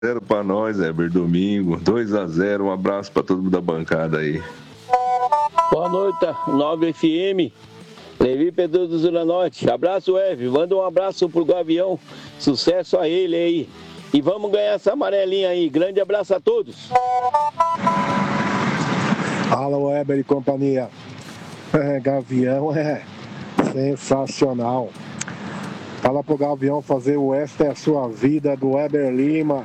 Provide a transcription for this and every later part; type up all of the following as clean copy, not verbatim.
0 para nós, Heber, domingo. 2-0, um abraço para todo mundo da bancada aí. Boa noite, 9 FM. Levi Pedro do Zona Norte. Abraço, Heber. Manda um abraço pro Gavião. Sucesso a ele aí. E vamos ganhar essa amarelinha aí. Grande abraço a todos. Alô, Weber e companhia. Gavião é sensacional. Fala pro Gavião fazer o Esta é a Sua Vida do Weber Lima.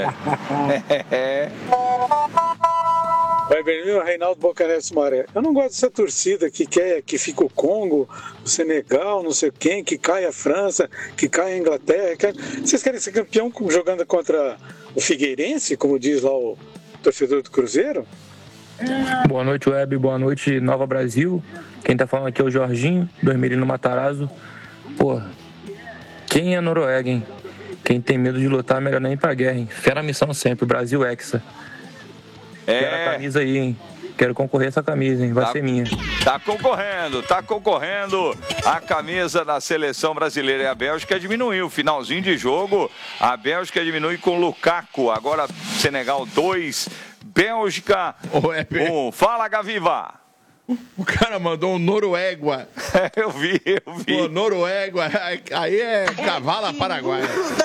Weber Lima, Reinaldo Bocaré Sumaré. Eu não gosto dessa torcida que quer que fique o Congo, o Senegal, não sei quem, que caia a França, que caia a Inglaterra. Vocês querem ser campeão jogando contra o Figueirense, como diz lá o torcedor do Cruzeiro? Boa noite, Web. Boa noite, Nova Brasil. Quem tá falando aqui é o Jorginho, do Hermelino Matarazzo. Porra, quem é Noruega, hein? Quem tem medo de lutar, melhor nem ir pra guerra, hein? Fera a missão sempre, Brasil Hexa. Quero a camisa aí, hein? Quero concorrer essa camisa, hein? Vai ser minha. Tá concorrendo a camisa da seleção brasileira. E a Bélgica diminuiu. Finalzinho de jogo, a Bélgica diminui com Lukaku. Agora Senegal 2, Bélgica 1. Fala, Gaviva. O cara mandou um Noruega. Eu vi. Pô, Noruega, aí é cavala paraguaia.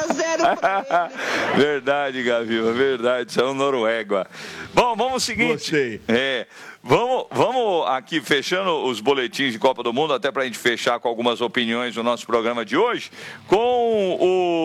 Verdade, Gaviva, verdade. São Noruega. Bom, vamos ao seguinte. Gostei. Vamos aqui fechando os boletins de Copa do Mundo, até para a gente fechar com algumas opiniões do nosso programa de hoje, com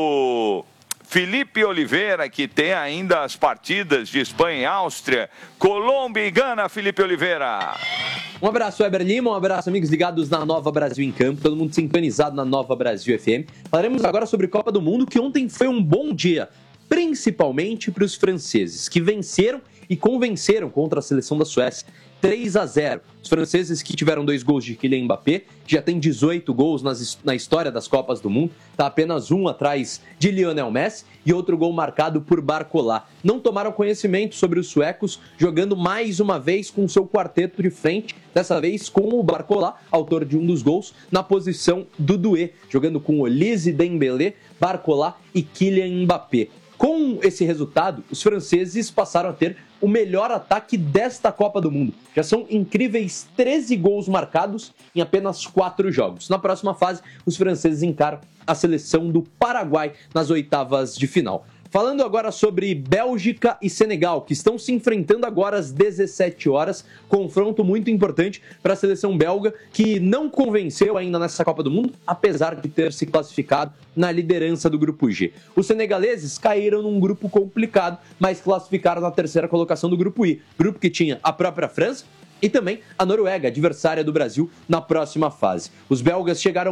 o Felipe Oliveira, que tem ainda as partidas de Espanha e Áustria, Colômbia e Gana. Felipe Oliveira. Um abraço, Weber Lima, um abraço, amigos ligados na Nova Brasil em Campo, todo mundo sintonizado na Nova Brasil FM. Falaremos agora sobre Copa do Mundo, que ontem foi um bom dia, principalmente para os franceses, que venceram e convenceram contra a seleção da Suécia. 3-0. Os franceses que tiveram 2 gols de Kylian Mbappé, já tem 18 gols na história das Copas do Mundo, está apenas um atrás de Lionel Messi e outro gol marcado por Barcola. Não tomaram conhecimento sobre os suecos, jogando mais uma vez com seu quarteto de frente, dessa vez com o Barcola, autor de um dos gols, na posição do Doué, jogando com Olise, Dembélé, Barcola e Kylian Mbappé. Com esse resultado, os franceses passaram a ter o melhor ataque desta Copa do Mundo. Já são incríveis 13 gols marcados em apenas 4 jogos. Na próxima fase, os franceses encaram a seleção do Paraguai nas oitavas de final. Falando agora sobre Bélgica e Senegal, que estão se enfrentando agora às 17 horas. Confronto muito importante para a seleção belga, que não convenceu ainda nessa Copa do Mundo, apesar de ter se classificado na liderança do Grupo G. Os senegaleses caíram num grupo complicado, mas classificaram na terceira colocação do Grupo I. Grupo que tinha a própria França e também a Noruega, adversária do Brasil, na próxima fase. Os belgas chegaram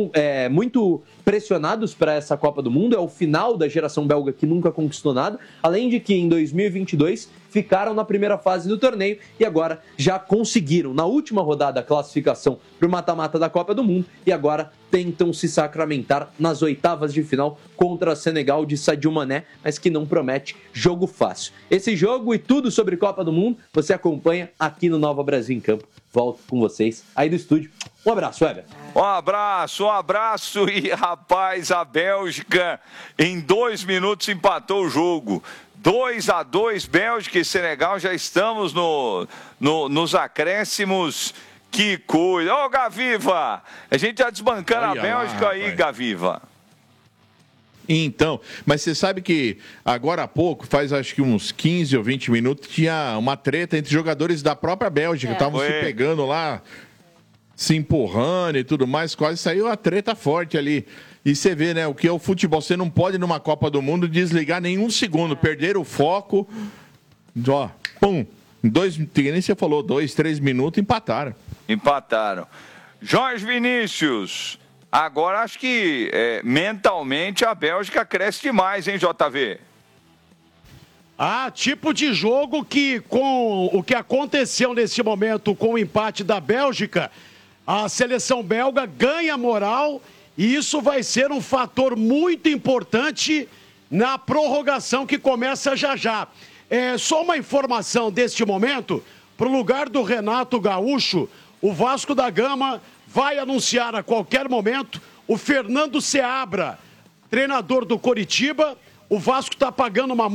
muito pressionados para essa Copa do Mundo, é o final da geração belga que nunca conquistou nada, além de que em 2022 ficaram na primeira fase do torneio e agora já conseguiram, na última rodada, a classificação para o mata-mata da Copa do Mundo e agora tentam se sacramentar nas oitavas de final contra a Senegal de Sadio Mané, mas que não promete jogo fácil. Esse jogo e tudo sobre Copa do Mundo você acompanha aqui no Nova Brasil em Campo. Volto com vocês aí do estúdio. Um abraço, Weber. Um abraço e, rapaz, a Bélgica em 2 minutos empatou o jogo. 2-2, Bélgica e Senegal, já estamos nos acréscimos. Que coisa. Ô, Gaviva, a gente tá desbancando a Bélgica lá, aí, rapaz. Gaviva. Então, mas você sabe que agora há pouco, faz acho que uns 15 ou 20 minutos, tinha uma treta entre jogadores da própria Bélgica, estavam se pegando lá, se empurrando e tudo mais, quase saiu a treta forte ali. E você vê, né, o que é o futebol, você não pode numa Copa do Mundo desligar nenhum segundo, perder o foco, ó, pum, nem você falou, 2, 3 minutos, empataram. Jorge Vinícius, agora acho que mentalmente a Bélgica cresce demais, hein, JV? Tipo de jogo que, com o que aconteceu nesse momento com o empate da Bélgica, a seleção belga ganha moral e isso vai ser um fator muito importante na prorrogação que começa já. Só uma informação deste momento, para o lugar do Renato Gaúcho, o Vasco da Gama vai anunciar a qualquer momento o Fernando Seabra, treinador do Coritiba, o Vasco está pagando uma